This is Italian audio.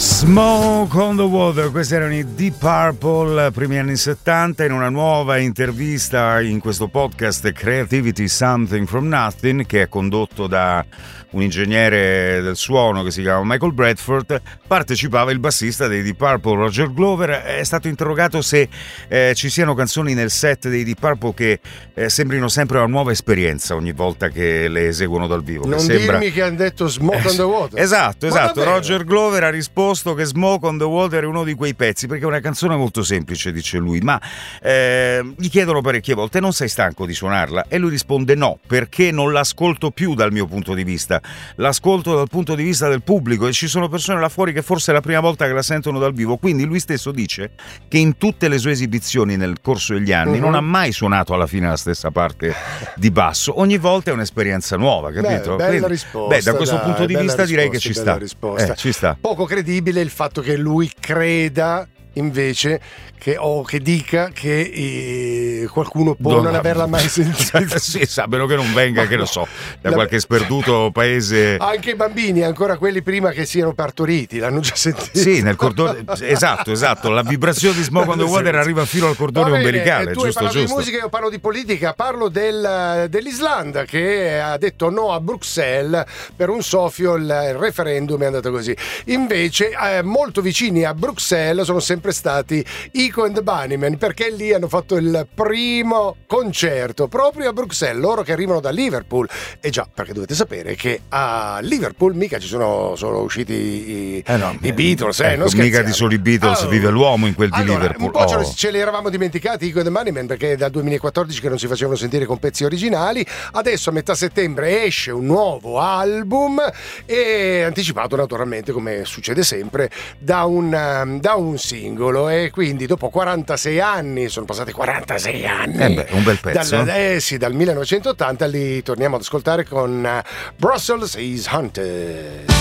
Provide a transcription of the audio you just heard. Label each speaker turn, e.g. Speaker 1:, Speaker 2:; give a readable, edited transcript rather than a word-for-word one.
Speaker 1: Smoke on the Water, questi erano i Deep Purple, primi anni 70, in una nuova intervista in questo podcast Creativity Something from Nothing, che è condotto da un ingegnere del suono che si chiama Michael Bradford. Partecipava il bassista dei Deep Purple, Roger Glover. È stato interrogato se ci siano canzoni nel set dei Deep Purple che sembrino sempre una nuova esperienza ogni volta che le eseguono dal vivo.
Speaker 2: Non dirmi che hanno detto Smoke on the Water.
Speaker 1: Esatto. Roger Glover ha risposto che Smoke on the Water è uno di quei pezzi, perché è una canzone molto semplice, dice lui, ma gli chiedono parecchie volte: non sei stanco di suonarla? E lui risponde: no, perché non l'ascolto più dal mio punto di vista, l'ascolto dal punto di vista del pubblico, e ci sono persone là fuori che forse è la prima volta che la sentono dal vivo. Quindi lui stesso dice che in tutte le sue esibizioni nel corso degli anni non ha mai suonato alla fine la stessa parte di basso, ogni volta è un'esperienza nuova, capito?
Speaker 2: Bella risposta,
Speaker 1: da questo punto di vista direi che ci sta. Ci sta.
Speaker 2: Poco credibile il fatto che lui creda invece che dica che qualcuno può non averla mai sentita.
Speaker 1: Sì, sa, meno che non venga, che lo so, da qualche sperduto paese.
Speaker 2: Anche i bambini, ancora quelli prima che siano partoriti, l'hanno già sentito.
Speaker 1: Sì, nel cordone. Esatto. La vibrazione di Smoke on the Water arriva fino al cordone ombelicale.
Speaker 2: Tu hai parlato di musica, io parlo di politica, parlo dell'Islanda, che ha detto no a Bruxelles per un soffio. Il referendum è andato così. Invece molto vicini a Bruxelles sono sempre stati Echo and the Bunnymen, perché lì hanno fatto il primo concerto proprio a Bruxelles, loro che arrivano da Liverpool. E già, perché dovete sapere che a Liverpool mica ci sono usciti i Beatles, non
Speaker 1: mica di soli Beatles vive l'uomo in quel di Liverpool.
Speaker 2: Un po' ce li eravamo dimenticati Echo and the Bunnymen, perché è dal 2014 che non si facevano sentire con pezzi originali. Adesso a metà settembre esce un nuovo album, e anticipato naturalmente, come succede sempre, da un singolo. E quindi dopo 46 anni, sono passati 46 anni,
Speaker 1: un bel pezzo,
Speaker 2: dal 1980 li torniamo ad ascoltare con Brussels is Haunted.